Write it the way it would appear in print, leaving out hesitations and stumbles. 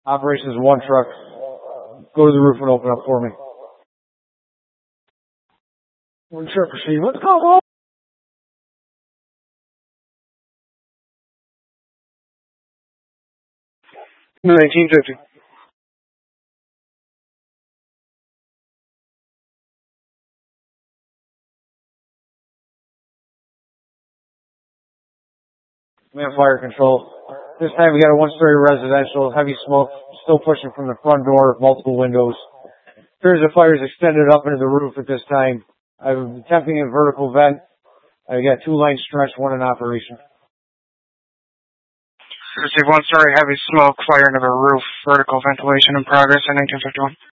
Operations 1 truck. Go to the roof and open up for me. 1 truck, proceed. Let's go. 1950. Man, fire control. This time we got a 1-story residential, heavy smoke, still pushing from the front door, multiple windows. Appears the fire's extended up into the roof at this time. I'm attempting a vertical vent. I got 2 lines stretched, 1 in operation. Receive 1-story heavy smoke, fire into the roof, vertical ventilation in progress at 1951.